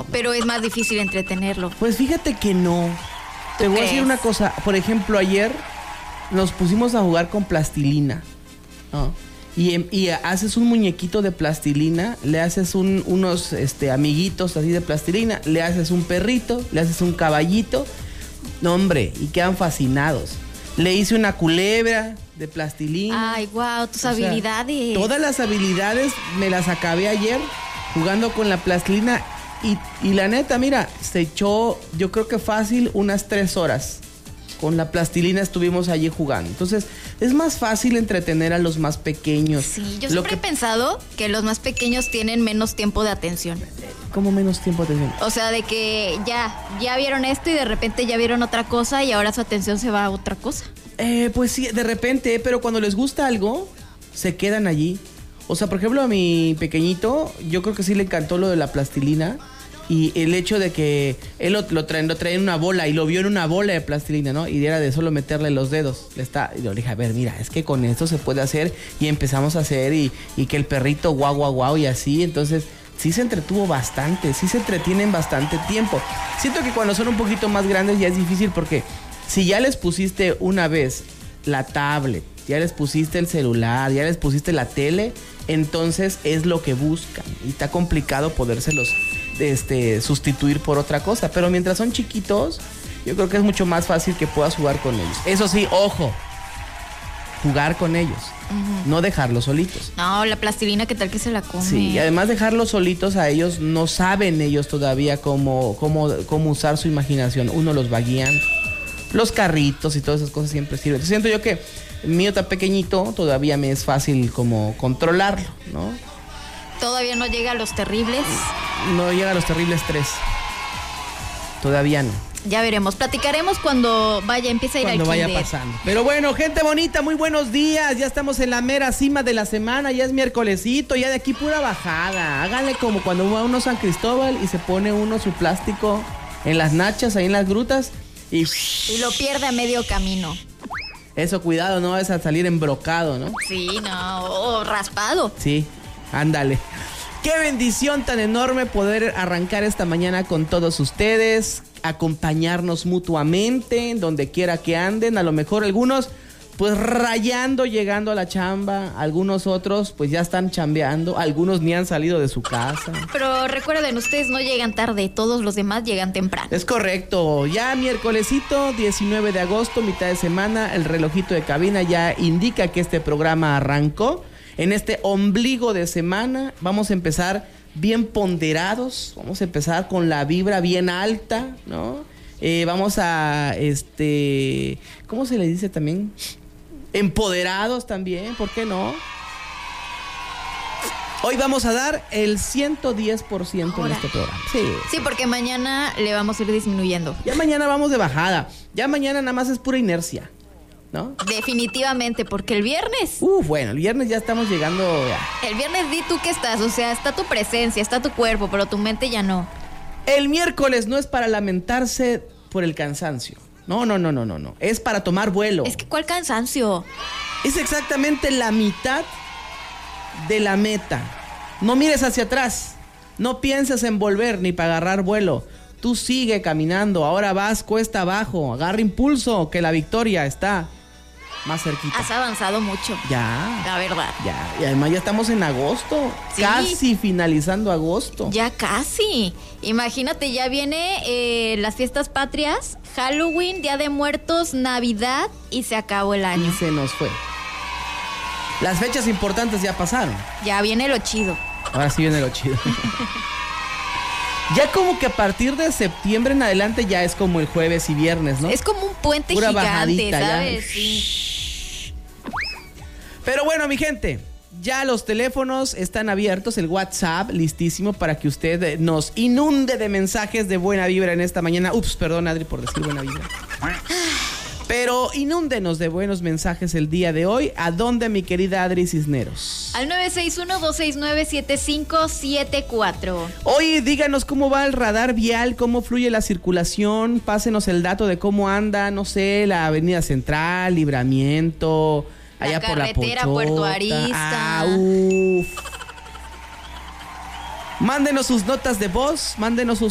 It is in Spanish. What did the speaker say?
No, pero es más difícil entretenerlo. Pues fíjate que no. Te voy a decir una cosa. Por ejemplo, ayer nos pusimos a jugar con plastilina, ¿no? Y haces un muñequito de plastilina, le haces unos amiguitos así de plastilina, le haces un perrito, le haces un caballito. No, hombre, y quedan fascinados. Le hice una culebra de plastilina. Ay, wow, tus habilidades. Todas las habilidades me las acabé ayer jugando con la plastilina. Y la neta, mira, se echó, yo creo que fácil, unas 3 horas. Con la plastilina estuvimos allí jugando. Entonces, es más fácil entretener a los más pequeños. Sí, yo siempre he pensado que los más pequeños tienen menos tiempo de atención. ¿Cómo menos tiempo de atención? O sea, de que ya vieron esto y de repente ya vieron otra cosa y ahora su atención se va a otra cosa. Pues sí, de repente, pero cuando les gusta algo, se quedan allí. O sea, por ejemplo, a mi pequeñito, yo creo que sí le encantó lo de la plastilina. Y el hecho de que él lo trae en una bola y lo vio en una bola de plastilina, ¿no? Y era de solo meterle los dedos. Y yo le dije, a ver, mira, es que con esto se puede hacer. Y empezamos a hacer y que el perrito guau, guau, guau y así. Entonces, sí se entretuvo bastante, sí se entretienen bastante tiempo. Siento que cuando son un poquito más grandes ya es difícil porque si ya les pusiste una vez la tablet, ya les pusiste el celular, ya les pusiste la tele, entonces es lo que buscan. Y está complicado podérselos sustituir por otra cosa. Pero mientras son chiquitos, yo creo que es mucho más fácil que puedas jugar con ellos. Eso sí, ojo, jugar con ellos, no dejarlos solitos. No, la plastilina, ¿qué tal que se la come? Sí, y además dejarlos solitos a ellos, no saben ellos todavía cómo usar su imaginación. Uno los va guiando. Los carritos y todas esas cosas siempre sirven. Entonces, siento yo que el mío tan pequeñito, todavía me es fácil como controlarlo, ¿no? ¿Todavía no llega a los terribles? No llega a los terribles 3. Todavía no. Ya veremos, platicaremos cuando empiece a ir al kinder. Cuando vaya pasando. Pero bueno, gente bonita, muy buenos días. Ya estamos en la mera cima de la semana. Ya es miércolesito, ya de aquí pura bajada. Háganle como cuando va uno a San Cristóbal y se pone uno su plástico en las nachas, ahí en las grutas. Y lo pierde a medio camino. Eso, cuidado, no es a salir embrocado, ¿no? Sí, no, o raspado. Sí, ándale. Qué bendición tan enorme poder arrancar esta mañana con todos ustedes, acompañarnos mutuamente, donde quiera que anden. A lo mejor algunos pues rayando, llegando a la chamba, algunos otros pues ya están chambeando, algunos ni han salido de su casa. Pero recuerden, ustedes no llegan tarde, todos los demás llegan temprano. Es correcto, ya miércolesito, 19 de agosto, mitad de semana, el relojito de cabina ya indica que este programa arrancó. En este ombligo de semana vamos a empezar bien ponderados, vamos a empezar con la vibra bien alta, ¿no? Vamos a, ¿cómo se le dice también? Empoderados también, ¿por qué no? Hoy vamos a dar el 110% en este programa. Sí, porque mañana le vamos a ir disminuyendo. Ya mañana vamos de bajada, ya mañana nada más es pura inercia, ¿no? Definitivamente, porque el viernes... Bueno, el viernes ya estamos llegando... El viernes di tú que estás, o sea, está tu presencia, está tu cuerpo, pero tu mente ya no. El miércoles no es para lamentarse por el cansancio. No. Es para tomar vuelo. Es que ¿cuál cansancio? Es exactamente la mitad de la meta. No mires hacia atrás. No pienses en volver ni para agarrar vuelo. Tú sigue caminando. Ahora vas cuesta abajo. Agarra impulso, que la victoria está más cerquita. Has avanzado mucho. Ya. La verdad. Ya. Y además ya estamos en agosto. Sí. Casi finalizando agosto. Ya casi. Imagínate, ya viene las fiestas patrias, Halloween, Día de Muertos, Navidad y se acabó el año. Y se nos fue. Las fechas importantes ya pasaron. Ya viene lo chido. Ahora sí viene lo chido. Ya como que a partir de septiembre en adelante ya es como el jueves y viernes, ¿no? Es como un puente pura gigante, bajadita, ¿sabes? Ya. Sí. Pero bueno, mi gente, ya los teléfonos están abiertos, el WhatsApp listísimo para que usted nos inunde de mensajes de buena vibra en esta mañana. Ups, perdón, Adri, por decir buena vibra. Pero inúndenos de buenos mensajes el día de hoy. ¿A dónde, mi querida Adri Cisneros? Al 961-269-7574. Hoy díganos cómo va el radar vial, cómo fluye la circulación. Pásenos el dato de cómo anda, no sé, la Avenida Central, Libramiento, allá por la carretera Puerto Arista. Mándenos sus notas de voz, mándenos sus